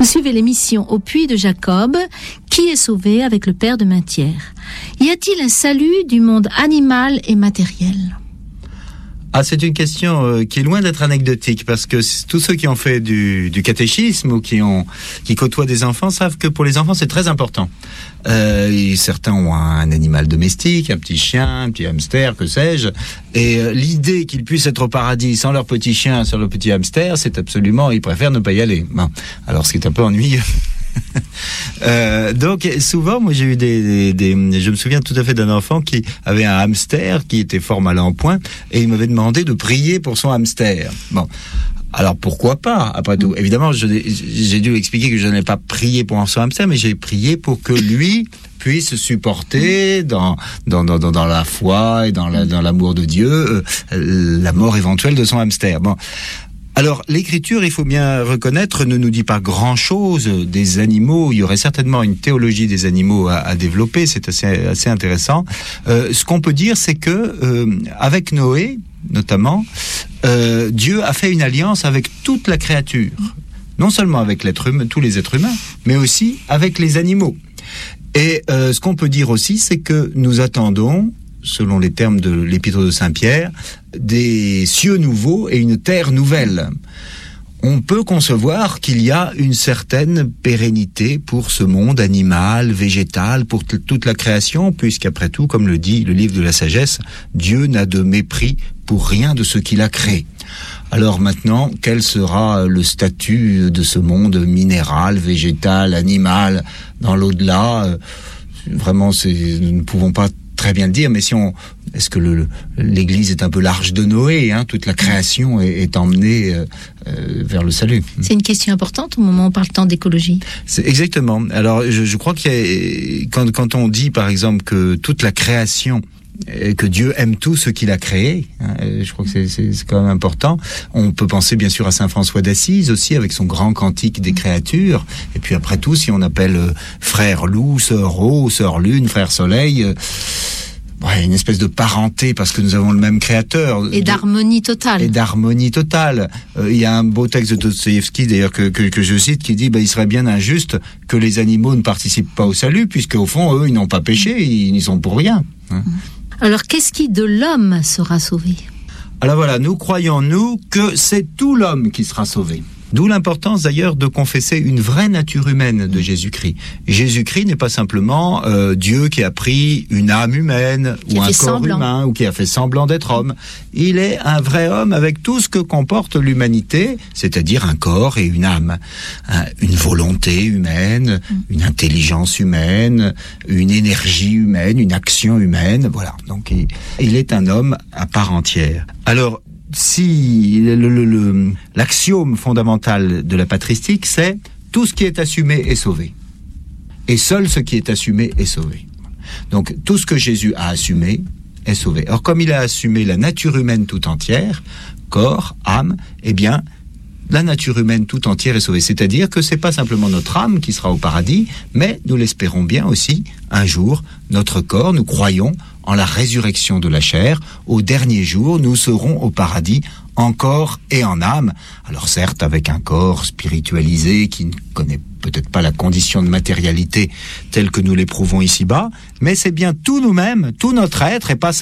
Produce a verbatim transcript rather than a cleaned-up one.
suivez l'émission Au Puits de Jacob, qui est sauvé avec le Père de Mainthière. Y a-t-il un salut du monde animal et matériel ? Ah, c'est une question euh, qui est loin d'être anecdotique, parce que tous ceux qui ont fait du, du catéchisme ou qui ont qui côtoient des enfants savent que pour les enfants c'est très important. Euh, et certains ont un animal domestique, un petit chien, un petit hamster, que sais-je, et euh, l'idée qu'ils puissent être au paradis sans leur petit chien, sans leur petit hamster, c'est absolument, ils préfèrent ne pas y aller. Bon. Alors, ce qui est un peu ennuyeux. Euh, donc souvent, moi j'ai eu des, des, des, je me souviens tout à fait d'un enfant qui avait un hamster qui était fort mal en point et il m'avait demandé de prier pour son hamster. Bon, alors pourquoi pas ? Après tout, évidemment, je, j'ai dû expliquer que je n'ai pas prié pour son hamster, mais j'ai prié pour que lui puisse supporter dans dans dans dans, dans la foi et dans la, dans l'amour de Dieu euh, la mort éventuelle de son hamster. Bon. Alors, l'écriture, il faut bien reconnaître, ne nous dit pas grand-chose des animaux. Il y aurait certainement une théologie des animaux à, à développer, c'est assez, assez intéressant. Euh, ce qu'on peut dire, c'est que euh, avec Noé, notamment, euh, Dieu a fait une alliance avec toute la créature. Non seulement avec l'être humain, tous les êtres humains, mais aussi avec les animaux. Et euh, ce qu'on peut dire aussi, c'est que nous attendons, selon les termes de l'épître de Saint-Pierre, des cieux nouveaux et une terre nouvelle. On peut concevoir qu'il y a une certaine pérennité pour ce monde animal, végétal, pour t- toute la création, puisqu'après tout, comme le dit le livre de la sagesse, Dieu n'a de mépris pour rien de ce qu'il a créé. Alors maintenant, quel sera le statut de ce monde minéral, végétal, animal, dans l'au-delà ? Vraiment, c'est, nous ne pouvons pas très bien le dire, mais si on, est-ce que le, l'Église est un peu l'arche de Noé, hein, toute la création est, est emmenée euh, euh, vers le salut. C'est une question importante au moment où on parle tant d'écologie. C'est exactement. Alors, je, je crois qu'il y a, quand, quand on dit, par exemple, que toute la création, que Dieu aime tout ce qu'il a créé, hein, je crois que c'est, c'est, c'est quand même important. On peut penser bien sûr à Saint François d'Assise aussi, avec son grand cantique des créatures. Et puis après tout, si on appelle euh, frère loup, sœur eau, sœur lune, frère soleil, euh, ouais, une espèce de parenté parce que nous avons le même créateur. Et d'harmonie totale. Et d'harmonie totale. Euh, il y a un beau texte de Dostoïevski, d'ailleurs, que, que, que je cite, qui dit, bah, il serait bien injuste que les animaux ne participent pas au salut, puisque au fond, eux, ils n'ont pas péché, ils n'y sont pour rien. Hein. Alors, qu'est-ce qui de l'homme sera sauvé ? Alors voilà, nous croyons, nous, que c'est tout l'homme qui sera sauvé. D'où l'importance d'ailleurs de confesser une vraie nature humaine de Jésus-Christ. Jésus-Christ n'est pas simplement euh, Dieu qui a pris une âme humaine qui ou un corps semblant. humain ou qui a fait semblant d'être homme. Il est un vrai homme avec tout ce que comporte l'humanité, c'est-à-dire un corps et une âme, hein, une volonté humaine, mm. une intelligence humaine, une énergie humaine, une action humaine. Voilà. Donc il, il est un homme à part entière. Alors, si le, le, le, l'axiome fondamental de la patristique, c'est tout ce qui est assumé est sauvé. Et seul ce qui est assumé est sauvé. Donc tout ce que Jésus a assumé est sauvé. Or comme il a assumé la nature humaine tout entière, corps, âme, eh bien la nature humaine tout entière est sauvée. C'est-à-dire que c'est pas simplement notre âme qui sera au paradis, mais nous l'espérons bien aussi, un jour, notre corps, nous croyons en la résurrection de la chair. Au dernier jour, nous serons au paradis en corps et en âme. Alors certes, avec un corps spiritualisé qui ne connaît peut-être pas la condition de matérialité telle que nous l'éprouvons ici-bas, mais c'est bien tout nous-mêmes, tout notre être, et pas